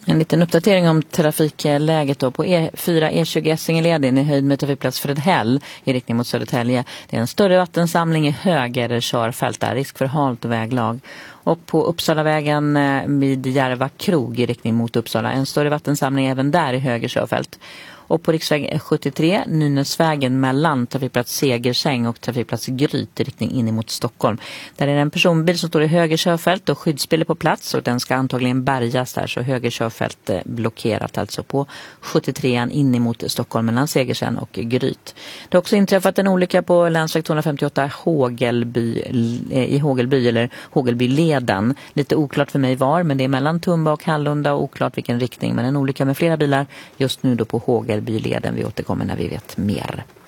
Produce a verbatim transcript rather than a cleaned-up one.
En liten uppdatering om trafikläget då på E fyra E tjugo Essingeleden i höjd med trafikplats Fredhäll i riktning mot Södertälje. Det är en större vattensamling i höger körfält där, risk för halt och väglag. Och på Uppsalavägen vid Järva krog i riktning mot Uppsala, en större vattensamling även där i höger körfält. Och på riksväg sjuttiotre, Nynäsvägen mellan trafikplats Segersäng och trafikplats Gryt i riktning in mot Stockholm. Där är det en personbil som står i höger körfält och skyddsbil är på plats och den ska antagligen bärgas där, så höger körfält blockerat alltså på sjuttiotre in mot Stockholm mellan Segersäng och Gryt. Det har också inträffat en olycka på länsväg tvåhundrafemtioåtta Hågelby, i Hågelby eller Hågelbyleden. Lite oklart för mig var, men det är mellan Tumba och Hallunda och oklart vilken riktning, men en olycka med flera bilar just nu då på Hågelbyleden. Vi återkommer när vi vet mer.